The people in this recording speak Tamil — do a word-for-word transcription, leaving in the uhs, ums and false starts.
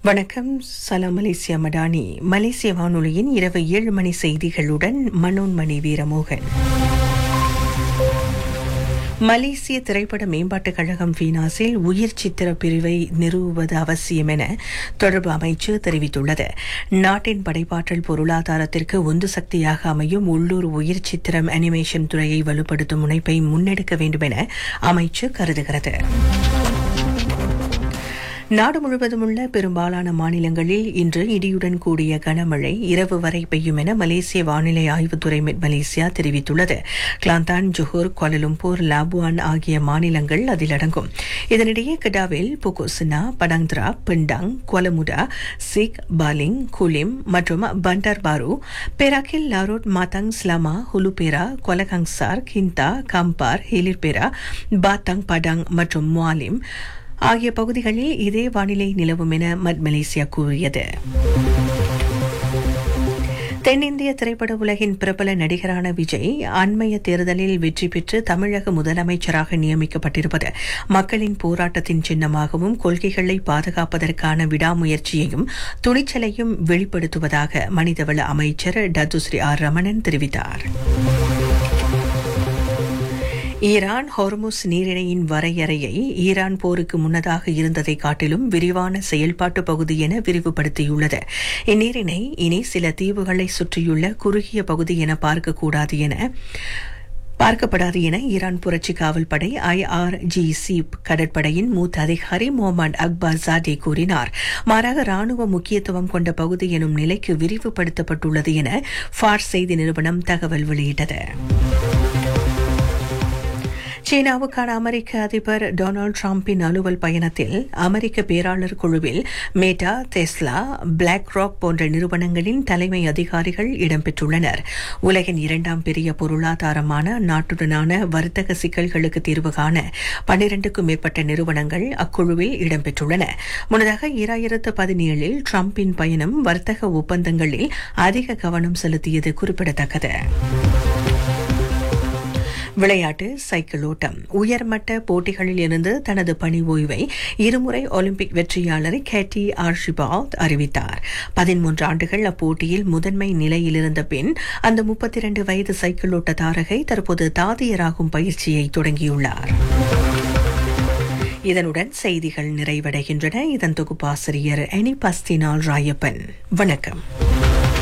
வணக்கம். சலாம் மலேசியா மடானி. மலேசிய வானொலியின் இரவு ஏழு மணி செய்திகளுடன் மனோன்மணி வீரமோகன். மலேசிய திரைப்பட மேம்பாட்டுக் கழகம் ஃபீனாஸில் உயிர் சித்திர பிரிவை நிறுவுவது அவசியம் என தொடர்பு அமைச்சு தெரிவித்துள்ளது. நாட்டின் படைப்பாற்றல் பொருளாதாரத்திற்கு உந்து சக்தியாக அமையும் உள்ளூர் உயிர் சித்திரம் அனிமேஷன் துறையை வலுப்படுத்தும் முனைப்பை முன்னெடுக்க வேண்டும் என அமைச்சு கருதுகிறது. நாடு முழுவதும் உள்ள பெரும்பாலான மாநிலங்களில் இன்று இடியுடன் கூடிய கனமழை இரவு வரை பெய்யும் என மலேசிய வானிலை ஆய்வுத்துறை மெட் மலேசியா தெரிவித்துள்ளது. கிளாந்தான், ஜொஹூர், குவாலலும்பூர், லாபுவான் ஆகிய மாநிலங்கள் அதில் அடங்கும். இதனிடையே கெடாவில் புகோசினா, படாங்த்ரா, பிண்டாங், குவாலமுடா, சிக், பாலிங், குலிம் மற்றும் பண்டார் பாரு, பெராக்கில், லாரோட், மாத்தாங், ஸ்லாமா, ஹுலுபேரா, குவலகங்சார், கிந்தா, கம்பார், ஹிலிர்பேரா, பாத்தாங், படாங் மற்றும் முவாலிம் ஆகிய பகுதிகளில் இதே வானிலை நிலவும் என மட் மலேசியா கூறியது. தென்னிந்திய திரைப்பட உலகின் பிரபல நடிகரான விஜய் அண்மைய தேர்தலில் வெற்றி பெற்று தமிழக முதலமைச்சராக நியமிக்கப்பட்டிருப்பது மக்களின் போராட்டத்தின் சின்னமாகவும் கொள்கைகளை பாதுகாப்பதற்கான விடாமுயற்சியையும் துணிச்சலையும் வெளிப்படுத்துவதாக மனிதவள அமைச்சர் டத்துஸ்ரீ ஆர் ரமணன் தெரிவித்தார். ஈரான் ஹோர்முஸ் நீரிணையின் வரையறையை ஈரான் போருக்கு முன்னதாக இருந்ததை காட்டிலும் விரிவான செயல்பாட்டு பகுதி என விரிவுபடுத்தியுள்ளது. இந்நீரிணை இனி சில தீவுகளை சுற்றியுள்ள குறுகிய பகுதி என பார்க்கக்கூடாது என பார்க்கப்படாது என ஈரான் புரட்சி காவல் படை ஐஆர்ஜிசி கடற்படையின் மூத்த அதிகாரி முகமது அக்பர் ஜாடே கூறினார். மாறாக ராணுவ முக்கியத்துவம் கொண்ட பகுதி எனும் நிலைக்கு விரிவுபடுத்தப்பட்டுள்ளது என ஃபார்ஸ் செய்தி நிறுவனம் தகவல் வெளியிட்டது. சீனாவுக்கான அமெரிக்க அதிபர் டொனால்டு டிரம்பின் அலுவல் பயணத்தில் அமெரிக்க பேராளர் குழுவில் மேட்டா, டெஸ்லா, பிளாக் ராக் போன்ற நிறுவனங்களின் தலைமை அதிகாரிகள் இடம்பெற்றுள்ளனர். உலகின் இரண்டாம் பெரிய பொருளாதாரமான நாட்டுடனான வர்த்தக சிக்கல்களுக்கு தீர்வு காண பன்னிரண்டுக்கும் மேற்பட்ட நிறுவனங்கள் அக்குழுவில் இடம்பெற்றுள்ளன. முன்னதாக இரண்டாயிரத்து பதினேழில் டிரம்பின் பயணம் வர்த்தக ஒப்பந்தங்களில் அதிக கவனம் செலுத்தியது குறிப்பிடத்தக்கது. விளையாட்டு. சைக்கிள் ஓட்டம். உயர்மட்ட போட்டிகளில் இருந்து தனது பணி ஓய்வை இருமுறை ஒலிம்பிக் வெற்றியாளர் கேட்டி ஆர்ஷிபால்ட் அறிவித்தார். பதிமூன்று ஆண்டுகள் அப்போட்டியில் முதன்மை நிலையில் இருந்த பின் அந்த முப்பத்தி இரண்டு வயது சைக்கிள் ஓட்ட தாரகை தற்போது தாதியராகும் பயிற்சியை தொடங்கியுள்ளார். இதனுடன் செய்திகள் நிறைவடைகின்றன. இதன் தொகுப்பாசிரியர் எனி பஸ்தினால் ராயப்பன். வணக்கம்.